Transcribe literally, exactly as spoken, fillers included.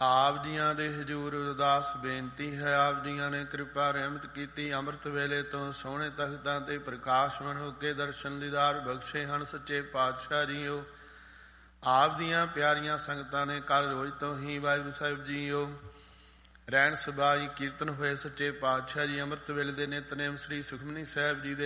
ਆਪ ਜੀਆਂ ਦੇ ਹਜੂਰ ਅਰਦਾਸ ਬੇਨਤੀ ਹੈ। ਆਪ ਜੀਆਂ ਨੇ ਕਿਰਪਾ ਰਹਿਮਤ ਕੀਤੀ, ਅੰਮ੍ਰਿਤ ਵੇਲੇ ਤੋਂ ਸੋਹਣੇ ਤਖਤਾਂ ਤੇ ਪ੍ਰਕਾਸ਼ਮਨ ਹੋ ਕੇ ਦਰਸ਼ਨ ਦੀਦਾਰ ਬਖਸ਼ੇ ਹਨ ਸੱਚੇ ਪਾਤਸ਼ਾਹ ਜੀਓ। ਆਪ ਦੀਆਂ ਪਿਆਰੀਆਂ ਸੰਗਤਾਂ ਨੇ ਕੱਲ ਰੋਜ਼ ਤੋਂ ਹੀ ਵਾਹਿਗੁਰੂ ਸਾਹਿਬ ਜੀਓ ਰਹਿਣ ਸਬਾਈ ਕੀਰਤਨ ਹੋਏ ਸੱਚੇ ਪਾਤਸ਼ਾਹ ਜੀ। ਅੰਮ੍ਰਿਤ ਵੇਲੇ ਦੇ ਨਿਤਨੇਮ ਸ੍ਰੀ ਸੁਖਮਨੀ ਸਾਹਿਬ ਜੀ ਦੇ